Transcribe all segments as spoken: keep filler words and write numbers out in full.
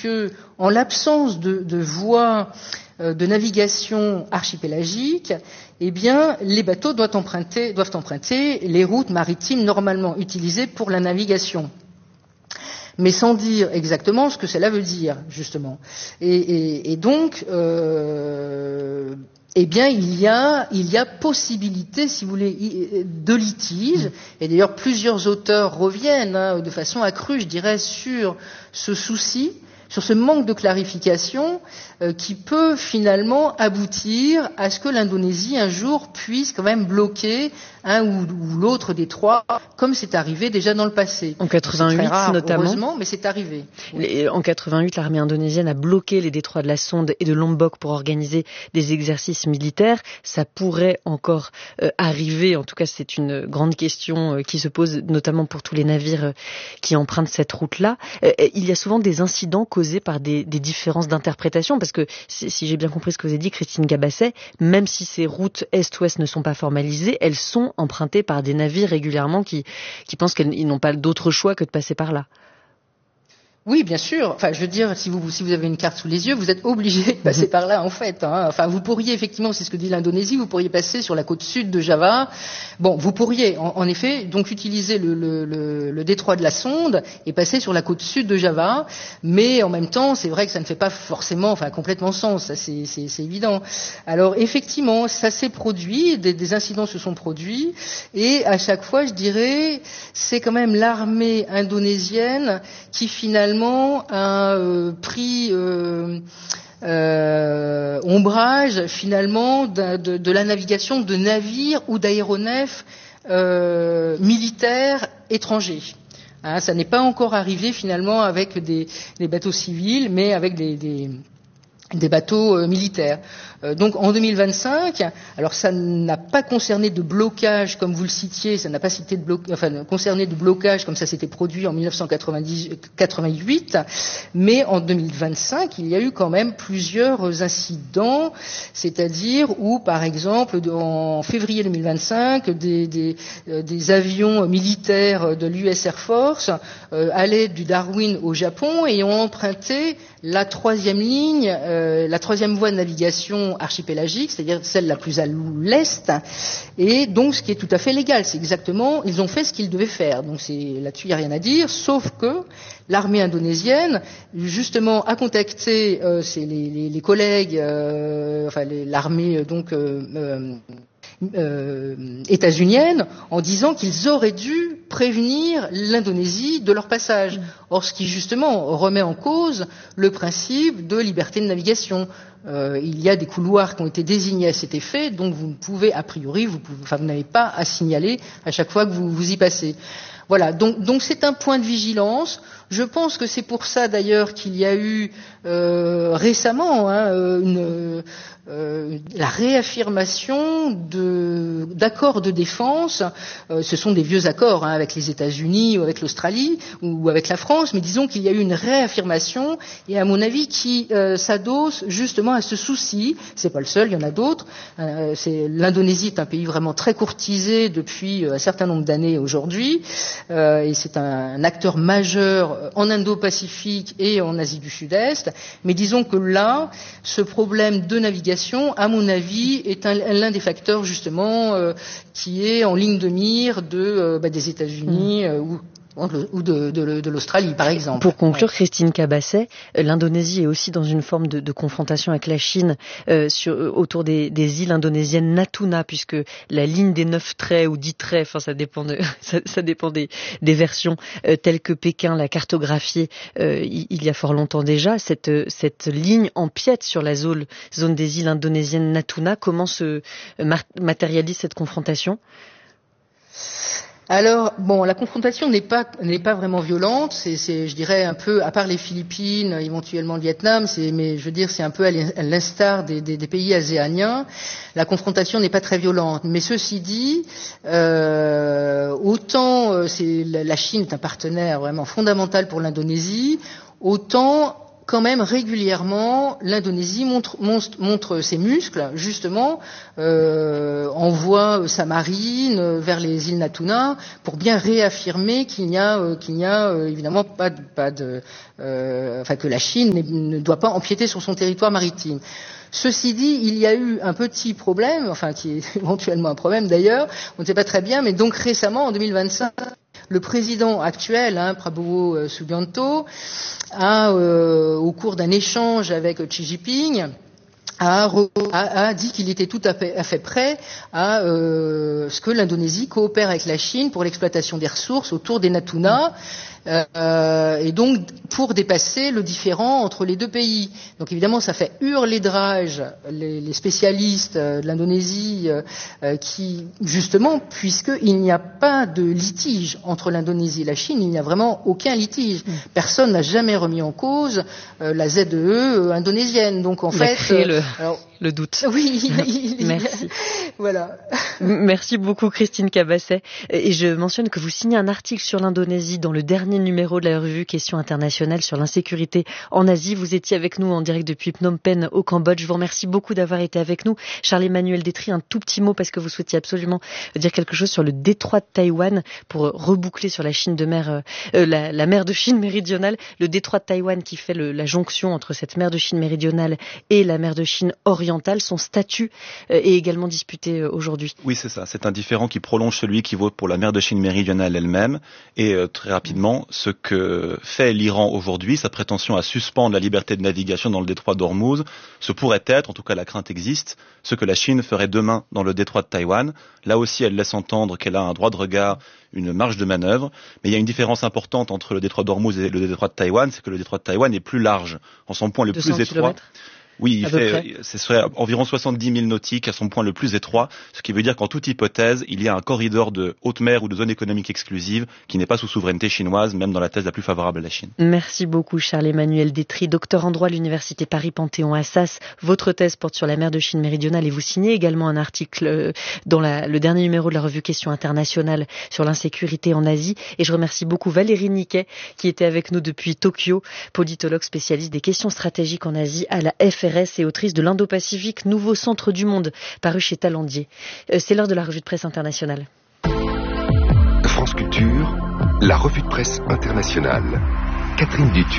puisque en l'absence de, de voies euh, de navigation archipélagique, eh bien, les bateaux doivent emprunter, doivent emprunter les routes maritimes normalement utilisées pour la navigation, mais sans dire exactement ce que cela veut dire, justement. Et, et, et donc, euh, eh bien, il y a, il y a possibilité, si vous voulez, de litige. Et d'ailleurs, plusieurs auteurs reviennent hein, de façon accrue, je dirais, sur ce souci, sur ce manque de clarification euh, qui peut finalement aboutir à ce que l'Indonésie un jour puisse quand même bloquer un ou, ou l'autre détroit, comme c'est arrivé déjà dans le passé. En quatre-vingt-huit, c'est très rare, notamment. Heureusement, mais c'est arrivé. Oui. Les, en quatre-vingt-huit, l'armée indonésienne a bloqué les détroits de la Sonde et de Lombok pour organiser des exercices militaires. Ça pourrait encore euh, arriver. En tout cas, c'est une grande question euh, qui se pose, notamment pour tous les navires euh, qui empruntent cette route-là. Euh, il y a souvent des incidents causés par des, des différences d'interprétation, parce que si, si j'ai bien compris ce que vous avez dit, Christine Cabasset, même si ces routes est-ouest ne sont pas formalisées, elles sont empruntées par des navires régulièrement qui, qui pensent qu'ils n'ont pas d'autre choix que de passer par là. Oui, bien sûr. Enfin, je veux dire, si vous, si vous avez une carte sous les yeux, vous êtes obligé de passer par là, en fait. Hein. Enfin, vous pourriez, effectivement, c'est ce que dit l'Indonésie, vous pourriez passer sur la côte sud de Java. Bon, vous pourriez, en, en effet, donc utiliser le, le, le, le détroit de la Sonde et passer sur la côte sud de Java. Mais en même temps, c'est vrai que ça ne fait pas forcément, enfin, complètement sens. Ça, c'est, c'est, c'est évident. Alors, effectivement, ça s'est produit, des, des incidents se sont produits. Et à chaque fois, je dirais, c'est quand même l'armée indonésienne qui, finalement, a euh, pris euh, euh, ombrage finalement de, de, de la navigation de navires ou d'aéronefs euh, militaires étrangers. Hein, ça n'est pas encore arrivé finalement avec des, des bateaux civils, mais avec des, des, des bateaux euh, militaires. Euh, donc en deux mille vingt-cinq, alors ça n'a pas concerné de blocage comme vous le citiez, ça n'a pas cité de bloc, enfin concerné de blocage comme ça s'était produit en mille neuf cent quatre-vingt-huit, mais en deux mille vingt-cinq, il y a eu quand même plusieurs incidents, c'est-à-dire où par exemple en février deux mille vingt-cinq, des, des, euh, des avions militaires de l'U S Air Force euh, allaient du Darwin au Japon et ont emprunté la troisième ligne, euh, la troisième voie de navigation archipélagique, c'est-à-dire celle la plus à l'est, et donc ce qui est tout à fait légal, c'est exactement, ils ont fait ce qu'ils devaient faire, donc c'est, là-dessus il n'y a rien à dire, sauf que l'armée indonésienne, justement, a contacté euh, c'est les, les, les collègues, euh, enfin les, l'armée donc euh, euh, Euh, états-unienne en disant qu'ils auraient dû prévenir l'Indonésie de leur passage. Or, ce qui justement remet en cause le principe de liberté de navigation. Euh, il y a des couloirs qui ont été désignés à cet effet, donc vous ne pouvez, a priori, vous, pouvez, enfin, vous n'avez pas à signaler à chaque fois que vous, vous y passez. Voilà, donc, donc c'est un point de vigilance. Je pense que c'est pour ça d'ailleurs qu'il y a eu euh, récemment hein, une, euh, la réaffirmation de, d'accords de défense. Euh, ce sont des vieux accords hein, avec les États-Unis ou avec l'Australie ou avec la France, mais disons qu'il y a eu une réaffirmation et à mon avis qui euh, s'adosse justement à ce souci. C'est pas le seul, il y en a d'autres. Euh, c'est, l'Indonésie est un pays vraiment très courtisé depuis un certain nombre d'années aujourd'hui. Euh, et c'est un, un acteur majeur en Indo-Pacifique et en Asie du Sud-Est. Mais disons que là, ce problème de navigation, à mon avis, est un, l'un des facteurs justement euh, qui est en ligne de mire de, euh, bah, des États-Unis mmh. euh, ou ou de, de, de l'Australie, par exemple. Pour conclure, ouais. Christine Cabasset, l'Indonésie est aussi dans une forme de, de confrontation avec la Chine euh, sur, autour des, des îles indonésiennes Natuna, puisque la ligne des neuf traits ou dix traits, enfin ça dépend, de, ça, ça dépend des, des versions, euh, telles que Pékin l'a cartographiée euh, il, il y a fort longtemps déjà. Cette, cette ligne empiète sur la zone, zone des îles indonésiennes Natuna. Comment se matérialise cette confrontation ? Alors, bon, la confrontation n'est pas n'est pas vraiment violente. C'est, c'est, je dirais, un peu, à part les Philippines, éventuellement le Vietnam, c'est, mais je veux dire, c'est un peu à l'instar des, des, des pays aséaniens. La confrontation n'est pas très violente. Mais ceci dit, euh, autant c'est, la Chine est un partenaire vraiment fondamental pour l'Indonésie, autant quand même régulièrement, l'Indonésie montre, montre, montre ses muscles, justement, euh, envoie sa marine vers les îles Natuna pour bien réaffirmer qu'il n'y a, euh, qu'il n'y a euh, évidemment pas de, pas de euh, enfin que la Chine ne doit pas empiéter sur son territoire maritime. Ceci dit, il y a eu un petit problème, enfin qui est éventuellement un problème d'ailleurs, on ne sait pas très bien, mais donc récemment, en deux mille vingt-cinq, le président actuel, hein, Prabowo Subianto, a, euh, au cours d'un échange avec Xi Jinping, a, a, a dit qu'il était tout à fait, à fait prêt à euh, ce que l'Indonésie coopère avec la Chine pour l'exploitation des ressources autour des Natuna. Euh, et donc pour dépasser le différend entre les deux pays. Donc évidemment ça fait hurler de rage les, les spécialistes de l'Indonésie euh, qui justement, puisqu'il n'y a pas de litige entre l'Indonésie et la Chine, il n'y a vraiment aucun litige. Personne n'a jamais remis en cause euh, la Z E E indonésienne. Donc en il fait, a créé le, euh, alors, le doute. Oui, il, il, merci. Voilà. Merci beaucoup Christine Cabasset. Et je mentionne que vous signez un article sur l'Indonésie dans le dernier numéro de la revue Questions internationales sur l'insécurité en Asie. Vous étiez avec nous en direct depuis Phnom Penh au Cambodge. Je vous remercie beaucoup d'avoir été avec nous. Charles-Emmanuel Détry, un tout petit mot parce que vous souhaitiez absolument dire quelque chose sur le détroit de Taïwan pour reboucler sur la Chine de mer, euh, la, la mer de Chine méridionale. Le détroit de Taïwan qui fait le, la jonction entre cette mer de Chine méridionale et la mer de Chine orientale. Son statut euh, est également disputé euh, aujourd'hui. Oui, c'est ça. C'est un différend qui prolonge celui qui vaut pour la mer de Chine méridionale elle-même. Et euh, très rapidement, ce que fait l'Iran aujourd'hui, sa prétention à suspendre la liberté de navigation dans le détroit d'Ormuz, ce pourrait être, en tout cas la crainte existe, ce que la Chine ferait demain dans le détroit de Taïwan. Là aussi, elle laisse entendre qu'elle a un droit de regard, une marge de manœuvre. Mais il y a une différence importante entre le détroit d'Ormuz et le détroit de Taïwan, c'est que le détroit de Taïwan est plus large, en son point le plus étroit. Oui, il fait, ce serait environ soixante-dix milles nautiques à son point le plus étroit, ce qui veut dire qu'en toute hypothèse, il y a un corridor de haute mer ou de zone économique exclusive qui n'est pas sous souveraineté chinoise, même dans la thèse la plus favorable à la Chine. Merci beaucoup Charles-Emmanuel Détry, docteur en droit à l'Université Paris-Panthéon-Assas. Votre thèse porte sur la mer de Chine méridionale et vous signez également un article dans la, le dernier numéro de la revue Questions internationales sur l'insécurité en Asie. Et je remercie beaucoup Valérie Niquet qui était avec nous depuis Tokyo, politologue spécialiste des questions stratégiques en Asie à la F R S et autrice de l'Indo-Pacifique, Nouveau Centre du Monde, paru chez Talandier. C'est l'heure de la revue de presse internationale. France Culture, la revue de presse internationale. Catherine Dutu.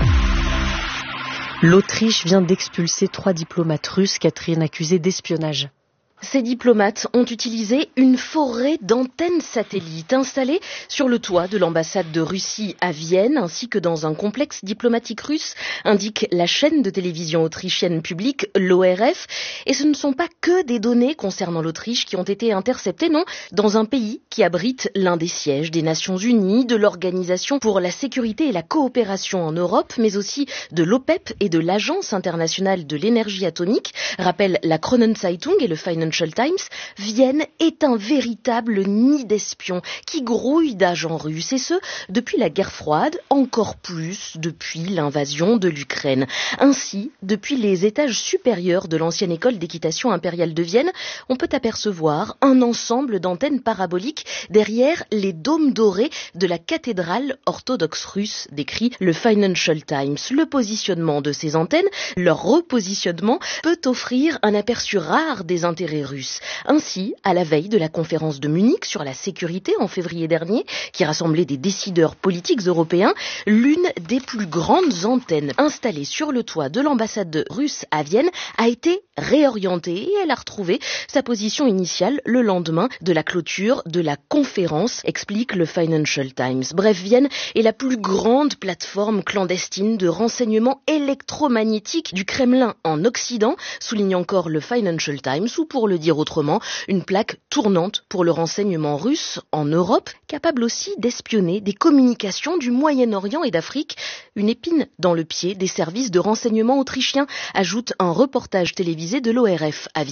L'Autriche vient d'expulser trois diplomates russes, Catherine, accusés d'espionnage. Ces diplomates ont utilisé une forêt d'antennes satellites installées sur le toit de l'ambassade de Russie à Vienne ainsi que dans un complexe diplomatique russe, indique la chaîne de télévision autrichienne publique, l'O R F. Et ce ne sont pas que des données concernant l'Autriche qui ont été interceptées, non, dans un pays qui abrite l'un des sièges des Nations Unies, de l'Organisation pour la sécurité et la coopération en Europe, mais aussi de l'OPEP et de l'Agence internationale de l'énergie atomique, rappelle la Kronenzeitung et le Financial Times. Vienne est un véritable nid d'espions qui grouillent d'agents russes, et ce, depuis la guerre froide, encore plus depuis l'invasion de l'Ukraine. Ainsi, depuis les étages supérieurs de l'ancienne école d'équitation impériale de Vienne, on peut apercevoir un ensemble d'antennes paraboliques derrière les dômes dorés de la cathédrale orthodoxe russe, décrit le Financial Times. Le positionnement de ces antennes, leur repositionnement, peut offrir un aperçu rare des intérêts russes. Ainsi, à la veille de la conférence de Munich sur la sécurité en février dernier, qui rassemblait des décideurs politiques européens, l'une des plus grandes antennes installées sur le toit de l'ambassade russe à Vienne a été réorientée et elle a retrouvé sa position initiale le lendemain de la clôture de la conférence, explique le Financial Times. Bref, Vienne est la plus grande plateforme clandestine de renseignement électromagnétique du Kremlin en Occident, souligne encore le Financial Times, ou pour le dire autrement, une plaque tournante pour le renseignement russe en Europe, capable aussi d'espionner des communications du Moyen-Orient et d'Afrique, une épine dans le pied des services de renseignement autrichiens, ajoute un reportage télévisé de l'O R F à Vienne.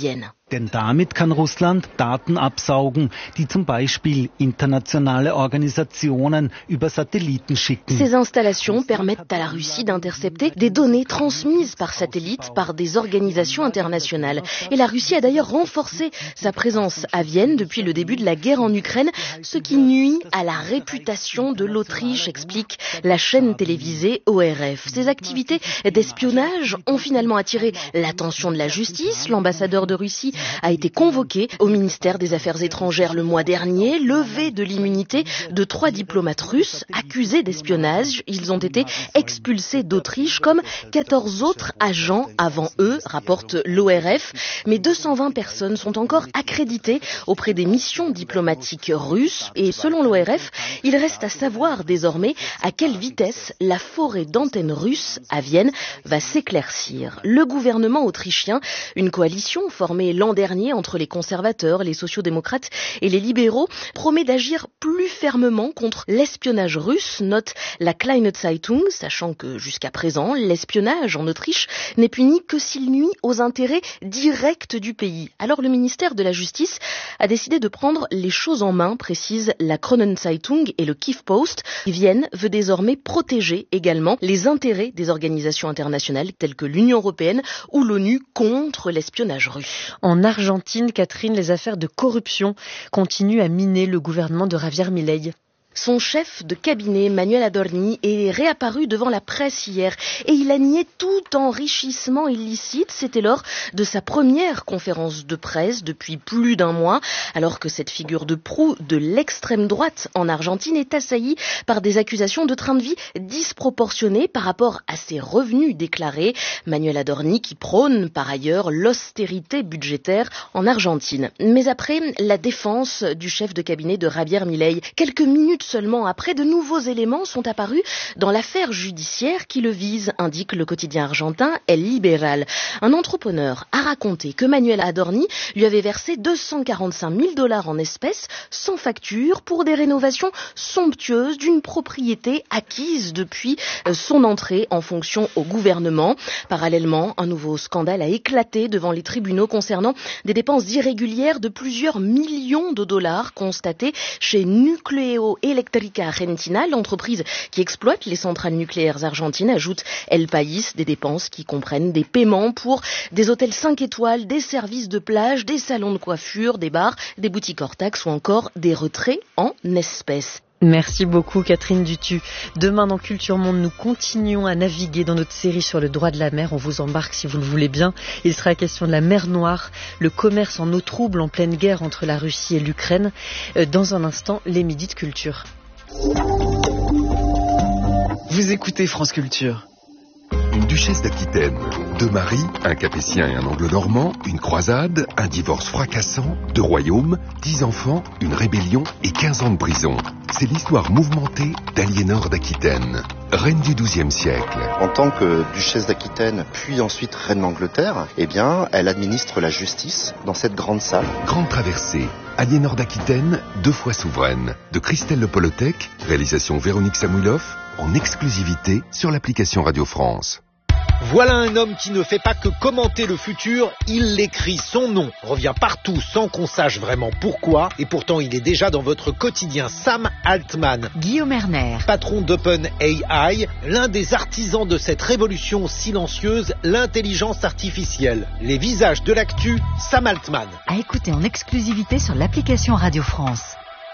Denn damit kann Russland Daten absaugen, die zum Beispiel internationale Organisationen über Satelliten schicken. Ces installations permettent à la Russie d'intercepter des données transmises par satellite par des organisations internationales. Et la Russie a d'ailleurs renforcé sa présence à Vienne depuis le début de la guerre en Ukraine, ce qui nuit à la réputation de l'Autriche, explique la chaîne télévisée O R F. Ces activités d'espionnage ont finalement attiré l'attention de la justice. L'ambassadeur de Russie a été convoqué au ministère des Affaires étrangères le mois dernier, levé de l'immunité de trois diplomates russes accusés d'espionnage. Ils ont été expulsés d'Autriche comme quatorze autres agents avant eux, rapporte l'O R F. Mais deux cent vingt personnes sont encore accréditées auprès des missions diplomatiques russes. Et selon l'O R F, il reste à savoir désormais à quelle vitesse la forêt d'antennes russes à Vienne va s'éclaircir. Le gouvernement autrichien, une coalition formée l'an dernier entre les conservateurs, les sociaux-démocrates et les libéraux, promet d'agir plus fermement contre l'espionnage russe, note la Kleine Zeitung, sachant que jusqu'à présent, l'espionnage en Autriche n'est puni que s'il nuit aux intérêts directs du pays. Alors le ministère de la Justice a décidé de prendre les choses en main, précise la Kronenzeitung et le Kiev Post. Vienne veut désormais protéger également les intérêts des organisations internationales telles que l'Union européenne ou l'ONU contre l'espionnage russe. En Argentine, Catherine, les affaires de corruption continuent à miner le gouvernement de Javier Milei. Son chef de cabinet, Manuel Adorni, est réapparu devant la presse hier et il a nié tout enrichissement illicite. C'était lors de sa première conférence de presse depuis plus d'un mois, alors que cette figure de proue de l'extrême droite en Argentine est assaillie par des accusations de train de vie disproportionnées par rapport à ses revenus déclarés. Manuel Adorni qui prône par ailleurs l'austérité budgétaire en Argentine. Mais après la défense du chef de cabinet de Javier Milei, quelques minutes seulement après, de nouveaux éléments sont apparus dans l'affaire judiciaire qui le vise, indique le quotidien argentin El Liberal. Un entrepreneur a raconté que Manuel Adorni lui avait versé deux cent quarante-cinq mille dollars en espèces sans facture pour des rénovations somptueuses d'une propriété acquise depuis son entrée en fonction au gouvernement. Parallèlement, un nouveau scandale a éclaté devant les tribunaux concernant des dépenses irrégulières de plusieurs millions de dollars constatées chez Nucleo Electrica Argentina, l'entreprise qui exploite les centrales nucléaires argentines, ajoute El País, des dépenses qui comprennent des paiements pour des hôtels cinq étoiles, des services de plage, des salons de coiffure, des bars, des boutiques hors taxes ou encore des retraits en espèces. Merci beaucoup Catherine Dutu. Demain dans Culture Monde, nous continuons à naviguer dans notre série sur le droit de la mer. On vous embarque si vous le voulez bien. Il sera question de la mer Noire, le commerce en eau trouble en pleine guerre entre la Russie et l'Ukraine. Dans un instant, les midis de culture. Vous écoutez France Culture. Une duchesse d'Aquitaine, deux maris, un capétien et un anglo-normand, une croisade, un divorce fracassant, deux royaumes, dix enfants, une rébellion et quinze ans de prison. C'est l'histoire mouvementée d'Aliénor d'Aquitaine, reine du douzième siècle. En tant que duchesse d'Aquitaine, puis ensuite reine d'Angleterre, eh bien, elle administre la justice dans cette grande salle. Grande traversée, Aliénor d'Aquitaine, deux fois souveraine, de Christelle Le Polotec, réalisation Véronique Samouilov, en exclusivité sur l'application Radio France. Voilà un homme qui ne fait pas que commenter le futur, il l'écrit. Son nom revient partout sans qu'on sache vraiment pourquoi. Et pourtant, il est déjà dans votre quotidien. Sam Altman. Guillaume Erner. Patron d'OpenAI, l'un des artisans de cette révolution silencieuse, l'intelligence artificielle. Les visages de l'actu, Sam Altman. À écouter en exclusivité sur l'application Radio France.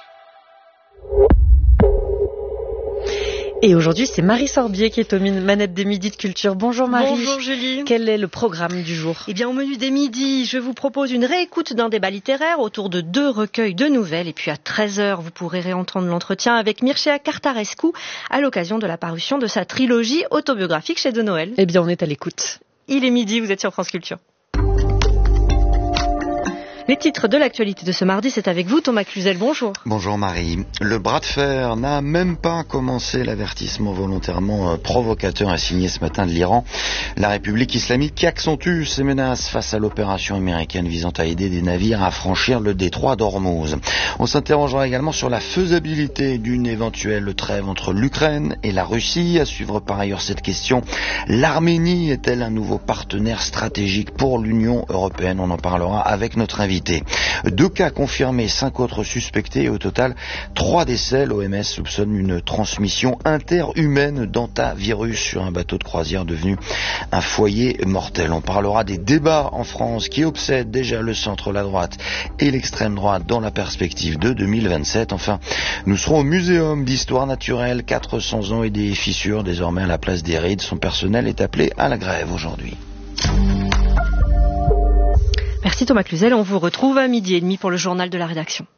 Et aujourd'hui, c'est Marie Sorbier qui est aux manettes des midis de culture. Bonjour Marie. Bonjour Julie. Quel est le programme du jour ? Eh bien, au menu des midis, je vous propose une réécoute d'un débat littéraire autour de deux recueils de nouvelles. Et puis à treize heures, vous pourrez réentendre l'entretien avec Mircea Cartarescu à l'occasion de la parution de sa trilogie autobiographique chez De Noël. Eh bien, on est à l'écoute. Il est midi, vous êtes sur France Culture. Les titres de l'actualité de ce mardi, c'est avec vous Thomas Cluzel, bonjour. Bonjour Marie. Le bras de fer n'a même pas commencé. L'avertissement volontairement provocateur est signé ce matin de l'Iran. La République islamique qui accentue ses menaces face à l'opération américaine visant à aider des navires à franchir le détroit d'Ormuz. On s'interrogera également sur la faisabilité d'une éventuelle trêve entre l'Ukraine et la Russie. À suivre par ailleurs cette question. L'Arménie est-elle un nouveau partenaire stratégique pour l'Union européenne? On en parlera avec notre invité. Deux cas confirmés, cinq autres suspectés et au total trois décès. L'O M S soupçonne une transmission interhumaine d'hantavirus sur un bateau de croisière devenu un foyer mortel. On parlera des débats en France qui obsèdent déjà le centre, la droite et l'extrême droite dans la perspective de deux mille vingt-sept. Enfin, nous serons au Muséum d'histoire naturelle, quatre cents ans et des fissures désormais à la place des Rides. Son personnel est appelé à la grève aujourd'hui. Merci Thomas Cluzel, on vous retrouve à midi et demi pour le journal de la rédaction.